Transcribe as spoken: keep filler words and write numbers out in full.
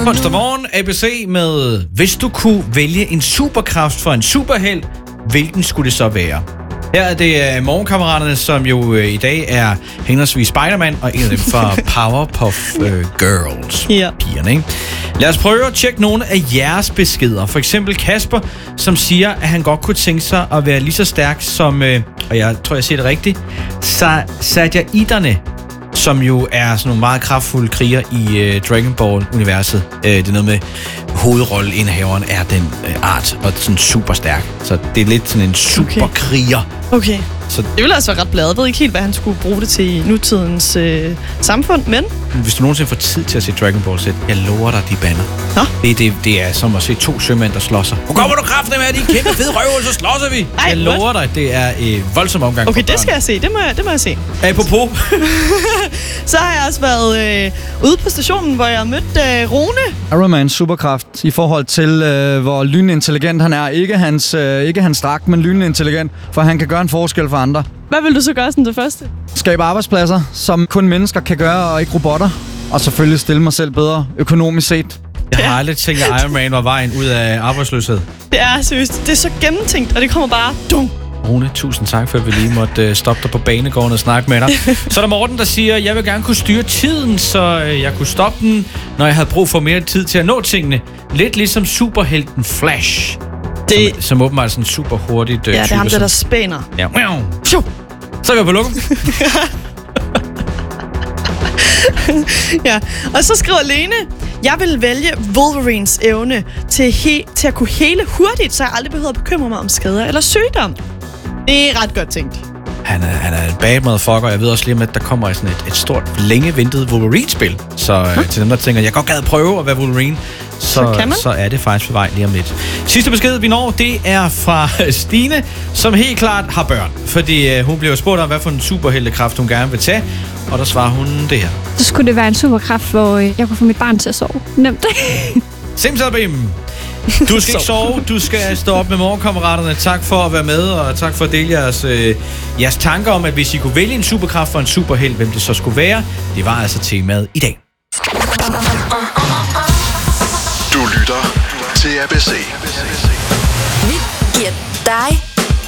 Onsdag morgen, A B C med, hvis du kunne vælge en superkraft for en superhelt, hvilken skulle det så være? Her er det morgenkammeraterne, som jo øh, i dag er henholdsvis Spider-Man og en af dem fra Powerpuff øh, Girls. Ja. Pigerne, ikke? Lad os prøve at tjekke nogle af jeres beskeder. For eksempel Kasper, som siger, at han godt kunne tænke sig at være lige så stærk som, øh, og jeg tror, jeg siger det rigtigt, Sa- Saiyajinerne, som jo er sådan nogle meget kraftfulde kriger i øh, Dragon Ball-universet. Øh, det er noget med, hovedrolleindhaveren er den øh, art, og sådan super stærk. Så det er lidt sådan en superkriger. Okay. Så det ville altså være ret bladet. Jeg ved ikke helt, hvad han skulle bruge det til i nutidens øh, samfund, men... hvis du nogensinde får tid til at se Dragon Ball Z, jeg lover dig, de bander. Det, det, det er som at se to sømænd, der slås sig. Hvor kommer du kraftigt med, de kæmpe fede røvhul, så slåsser vi! Ej, jeg lover what? dig, det er en øh, voldsom omgang. Okay, det skal jeg se. Det må jeg, det må jeg se. Apropos. Så har jeg også været øh, ude på stationen, hvor jeg har mødt øh, Rune. Iron Mans superkraft i forhold til, øh, hvor lynintelligent han er. Ikke hans, øh, ikke hans dragt, men lynintelligent, for han kan gøre en forskel for andre. Hvad vil du så gøre som det første? Skabe arbejdspladser, som kun mennesker kan gøre, og ikke robotter. Og selvfølgelig stille mig selv bedre økonomisk set. Jeg har aldrig tænkt, at Iron Man var vejen ud af arbejdsløshed. Det er seriøst. Det er så gennemtænkt, og det kommer bare dum. Rune, tusind tak for, at vi lige måtte uh, stoppe dig på banegården og snakke med dig. Så er der Morten, der siger, jeg vil gerne kunne styre tiden, så uh, jeg kunne stoppe den, når jeg havde brug for mere tid til at nå tingene. Lidt ligesom superhelten Flash. Det... Som, som åbenbart er sådan super hurtigt uh, ja, det er ham, der, der som... spænder. Ja. Så er vi på lukken. Ja, og så skriver Lene, jeg vil vælge Wolverines evne til, he- til at kunne hele hurtigt, så jeg aldrig behøver at bekymre mig om skader eller sygdom. Det er ret godt tænkt. Han er, han er en bad motherfucker. Jeg ved også lige om, at der kommer sådan et, et stort, længe ventet Wolverine-spil. Så øh, til dem, der tænker, jeg godt gad prøve at være Wolverine, så, så, så er det faktisk på vej lige om lidt. Sidste besked, vi når, det er fra Stine, som helt klart har børn. Fordi øh, hun bliver spurgt om, hvad for en superheltekraft hun gerne vil tage. Og der svarer hun det her. Så skulle det være en superkraft, hvor øh, jeg kunne få mit barn til at sove. Nemt. Simsalabim! Du skal ikke sove, du skal stå op med morgenkammeraterne. Tak for at være med, og tak for at dele jeres, øh, jeres tanker om, at hvis I kunne vælge en superkraft for en superhelt, hvem det så skulle være. Det var altså temaet i dag. Du lytter til A B C. Vi giver dig